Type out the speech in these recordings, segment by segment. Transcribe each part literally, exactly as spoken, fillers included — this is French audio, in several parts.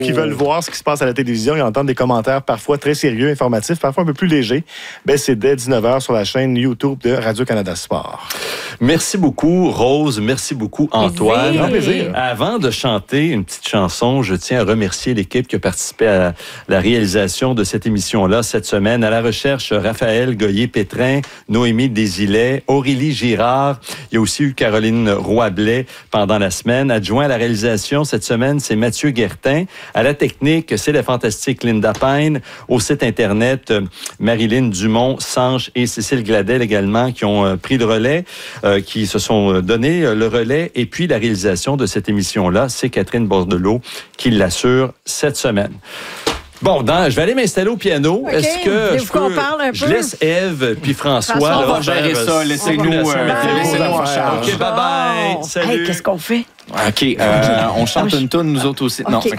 qui veulent voir ce qui se passe à la télévision et entendre des commentaires parfois très sérieux, informatifs, parfois un peu plus légers, ben c'est dès dix-neuf heures sur la chaîne YouTube de Radio-Canada Sport. Merci beaucoup, Rose. Merci beaucoup, Antoine. Grand plaisir. Avant de chanter une petite chanson, je tiens à remercier l'équipe qui a participé à la réalisation de cette émission-là cette semaine. À la recherche, Raphaël Goyer-Pétrin, Noémie Desilets, Aurélie Girard. Il y a aussi eu Caroline Roy-Blais pendant la semaine. Adjoint à la réalisation cette semaine, c'est Mathieu Guertin. À la technique, c'est la fantastique Linda Pine. Au site Internet, Marilyn Dumont, Sanche et Cécile Gladel également qui ont pris le relais, euh, qui se sont donné le relais. Et puis, la réalisation de cette émission-là, c'est Catherine Bordelot qui l'assure cette semaine. Bon, dans, je vais aller m'installer au piano. Okay. Est-ce que je, peux, parle un je peu? laisse Ève puis François... François, là, on va gérer ça. Laissez-nous euh, laissez-nous en charge. OK, bye-bye. Oh. Salut. Hey, qu'est-ce qu'on fait? OK, euh, on chante une toune, nous autres aussi. Okay, non. okay.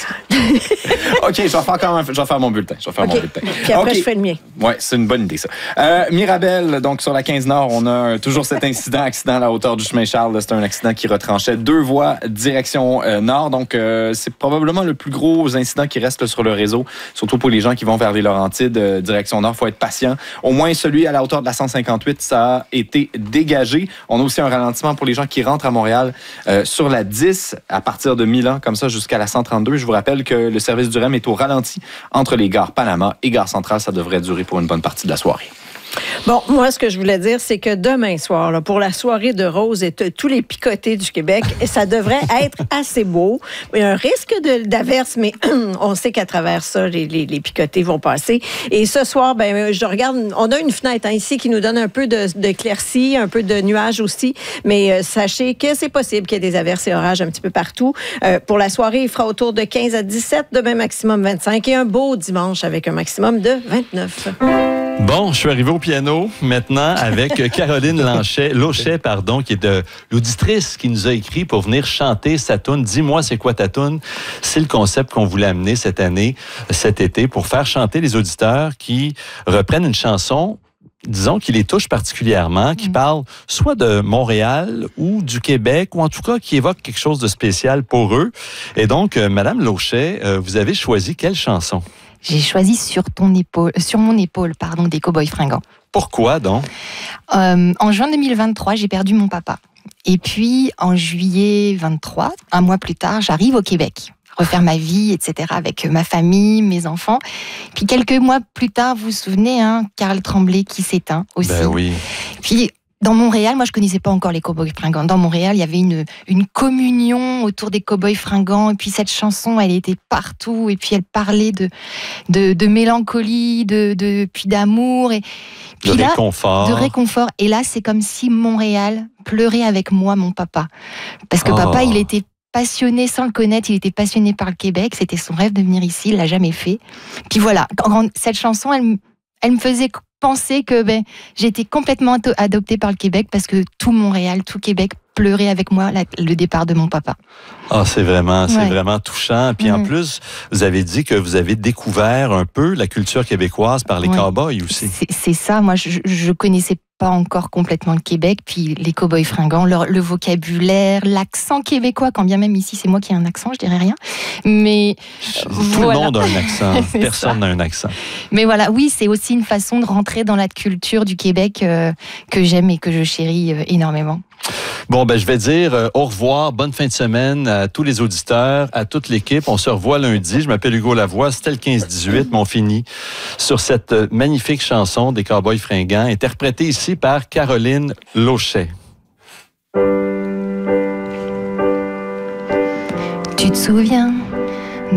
OK, je vais faire quand même, je vais faire mon bulletin. Je vais faire okay. mon bulletin. Puis après, okay. je fais le mien. Oui, c'est une bonne idée, ça. Euh, Mirabel, donc sur la quinze Nord, on a toujours cet incident, accident à la hauteur du chemin Charles. C'est un accident qui retranchait deux voies direction euh, Nord. Donc, euh, c'est probablement le plus gros incident qui reste sur le réseau, surtout pour les gens qui vont vers les Laurentides, euh, direction Nord. Il faut être patient. Au moins, celui à la hauteur de la cent cinquante-huit, ça a été dégagé. On a aussi un ralentissement pour les gens qui rentrent à Montréal euh, sur la dix, à partir de Milan, comme ça, jusqu'à la cent trente-deux. Je vous rappelle que le service du R E M est au ralenti entre les gares Panama et Gare Centrale. Ça devrait durer pour une bonne partie de la soirée. Bon, moi, ce que je voulais dire, c'est que demain soir, là, pour la soirée de Rose et t- tous les picotés du Québec, ça devrait être assez beau. Il y a un risque de, d'averse, mais on sait qu'à travers ça, les, les, les picotés vont passer. Et ce soir, ben, je regarde, on a une fenêtre hein, ici qui nous donne un peu de, d'éclaircie, un peu de nuages aussi, mais euh, sachez que c'est possible qu'il y ait des averses et orages un petit peu partout. Euh, pour la soirée, il fera autour de quinze à dix-sept, demain maximum vingt-cinq, et un beau dimanche avec un maximum de vingt-neuf. Bon, je suis arrivé au piano maintenant avec Caroline Lanchet, Lochet, pardon, qui est de l'auditrice qui nous a écrit pour venir chanter sa toune. Dis-moi, c'est quoi ta toune? C'est le concept qu'on voulait amener cette année, cet été, pour faire chanter les auditeurs qui reprennent une chanson, disons, qui les touche particulièrement, qui parle soit de Montréal ou du Québec, ou en tout cas qui évoque quelque chose de spécial pour eux. Et donc, euh, Madame Lochet, euh, vous avez choisi quelle chanson? J'ai choisi sur ton épaule, sur mon épaule, pardon, des Cowboys Fringants. Pourquoi donc? Euh, en juin deux mille vingt-trois, j'ai perdu mon papa. Et puis, en juillet vingt-trois, un mois plus tard, j'arrive au Québec. Refaire ma vie, et cetera, avec ma famille, mes enfants. Puis quelques mois plus tard, vous vous souvenez, hein, Carl Tremblay qui s'éteint aussi. Ben oui. Puis, dans Montréal, moi, je connaissais pas encore les Cowboys Fringants. Dans Montréal, il y avait une, une communion autour des Cowboys Fringants. Et puis, cette chanson, elle était partout. Et puis, elle parlait de, de, de mélancolie, de, de, puis d'amour. Et puis de là, réconfort. De réconfort. Et là, c'est comme si Montréal pleurait avec moi, mon papa. Parce que oh. papa, il était passionné, sans le connaître, il était passionné par le Québec. C'était son rêve de venir ici. Il l'a jamais fait. Puis voilà, quand, cette chanson, elle, elle me faisait penser que ben, j'ai été complètement adoptée par le Québec parce que tout Montréal, tout Québec pleurait avec moi la, le départ de mon papa. Ah, oh, c'est vraiment, c'est ouais. vraiment touchant. Puis mmh. en plus, vous avez dit que vous avez découvert un peu la culture québécoise par les ouais. cow-boys aussi. C'est, c'est ça. Moi, je, je connaissais pas encore complètement le Québec, puis les Cowboys Fringants, leur, le vocabulaire, l'accent québécois, quand bien même ici, c'est moi qui ai un accent, je dirais rien. Mais tout voilà. le monde a un accent. Personne n'a un accent. Mais voilà, oui, c'est aussi une façon de rentrer dans la culture du Québec euh, que j'aime et que je chéris euh, énormément. Bon, ben je vais dire euh, au revoir, bonne fin de semaine à tous les auditeurs, à toute l'équipe. On se revoit lundi. Je m'appelle Hugo Lavoie, c'était le quinze dix-huit, mais on finit sur cette magnifique chanson des Cowboys Fringants, interprétée ici par Caroline Lochet. Tu te souviens